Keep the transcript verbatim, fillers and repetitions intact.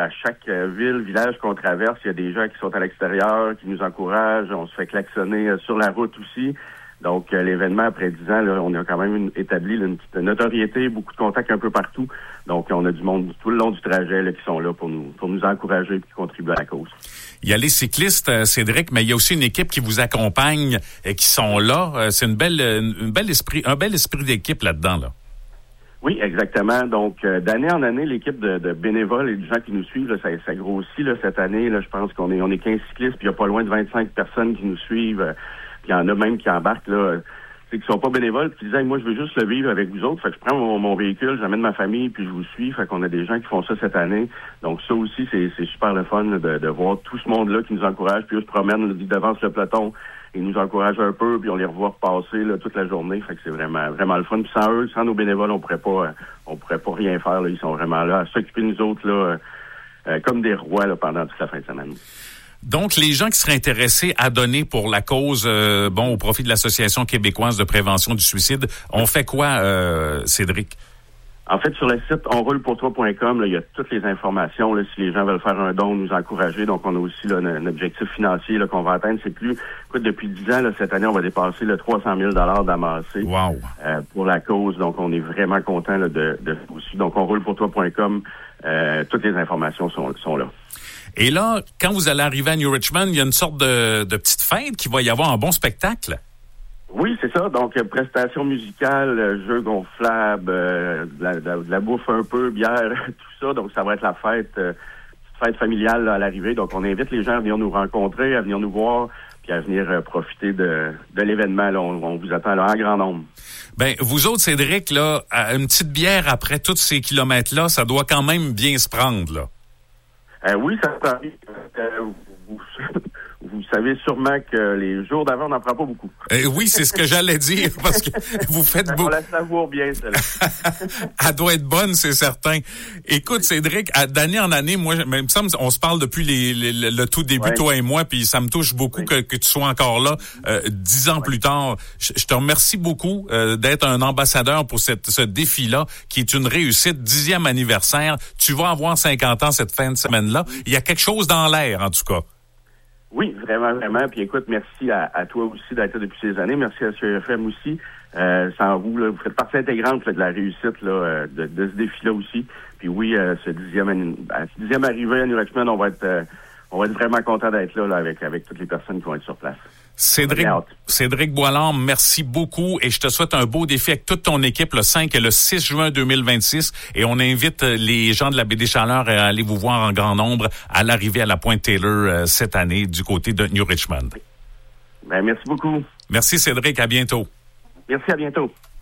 à chaque ville, village qu'on traverse, il y a des gens qui sont à l'extérieur, qui nous encouragent. On se fait klaxonner euh, sur la route aussi. Donc, euh, l'événement, après dix ans, là, on a quand même une, établi là, une petite notoriété, beaucoup de contacts un peu partout. Donc, on a du monde tout le long du trajet là, qui sont là pour nous pour nous encourager et qui contribuent à la cause. Il y a les cyclistes, euh, Cédric, mais il y a aussi une équipe qui vous accompagne et qui sont là. Euh, c'est une belle, une, une belle esprit, un bel esprit d'équipe là-dedans, là. Oui, exactement. Donc, euh, d'année en année, l'équipe de, de bénévoles et de gens qui nous suivent, là, ça, ça grossit là, cette année. Là, je pense qu'on est on est quinze cyclistes, puis il y a pas loin de vingt-cinq personnes qui nous suivent. Euh, puis il y en a même qui embarquent là, c'est qui sont pas bénévoles, puis qui disent hey, moi je veux juste le vivre avec vous autres. Fait que je prends mon, mon véhicule, j'amène ma famille, puis je vous suis. Fait qu'on a des gens qui font ça cette année. Donc ça aussi, c'est, c'est super le fun là, de, de voir tout ce monde-là qui nous encourage, puis eux se promènent là, devant le peloton. Ils nous encouragent un peu, puis on les revoit repasser là, toute la journée. Fait que c'est vraiment vraiment le fun. Puis sans eux, sans nos bénévoles, on pourrait pas on pourrait pas rien faire. Là. Ils sont vraiment là à s'occuper de nous autres là, euh, comme des rois là, pendant toute la fin de semaine. Donc, les gens qui seraient intéressés à donner pour la cause, euh, bon, au profit de l'Association québécoise de prévention du suicide, on fait quoi, euh, Cédric? En fait, sur le site on roule pour toi point com, là, il y a toutes les informations. Là, si les gens veulent faire un don, nous encourager. Donc, on a aussi là, un, un objectif financier là, qu'on va atteindre. C'est plus, écoute, depuis dix ans, là, cette année, on va dépasser le trois cent mille dollars d'amassé wow. euh, pour la cause. Donc, on est vraiment content là, de, de aussi. Donc, on roule pour toi point com. Euh, toutes les informations sont, sont là. Et là, quand vous allez arriver à New Richmond, il y a une sorte de, de petite fête qui va y avoir un bon spectacle. Oui, c'est ça. Donc, euh, prestations musicales, euh, jeux gonflables, euh, de, la, de, la, de la bouffe un peu, bière, tout ça. Donc, ça va être la fête, euh, fête familiale là, à l'arrivée. Donc, on invite les gens à venir nous rencontrer, à venir nous voir, puis à venir euh, profiter de, de l'événement. Là, on, on vous attend là en grand nombre. Ben, vous autres, Cédric, là, une petite bière après tous ces kilomètres-là, ça doit quand même bien se prendre, là. Euh, oui, ça arrive. Euh, vous, vous savez sûrement que les jours d'avant, on n'en prend pas beaucoup. Euh, oui, c'est ce que j'allais dire, parce que vous faites beaucoup. On la savoure bien, celle-là. Elle doit être bonne, c'est certain. Écoute, Cédric, d'année en année, moi, il me semble, on se parle depuis les, les, le tout début, ouais. toi et moi, puis ça me touche beaucoup oui. que, que tu sois encore là, euh, dix ans ouais. plus tard. Je, je te remercie beaucoup euh, d'être un ambassadeur pour cette, ce défi-là, qui est une réussite, dixième anniversaire. Tu vas avoir cinquante ans cette fin de semaine-là. Il y a quelque chose dans l'air, en tout cas. Oui, vraiment, vraiment. Puis écoute, merci à, à toi aussi d'être là depuis ces années. Merci à C E F M aussi. Euh, sans vous, là, vous faites partie intégrante là, de la réussite là, de, de ce défi-là aussi. Puis oui, euh, ce dixième, ce dixième arrivée à New Richmond, on va être, euh, on va être vraiment content d'être là, là avec, avec toutes les personnes qui vont être sur place. Cédric, Cédric Boilard, merci beaucoup et je te souhaite un beau défi avec toute ton équipe le cinq et le six juin deux mille vingt-six et on invite les gens de la Baie des Chaleurs à aller vous voir en grand nombre à l'arrivée à la Pointe-Taylor euh, cette année du côté de New Richmond. Ben, merci beaucoup. Merci Cédric, à bientôt. Merci, à bientôt.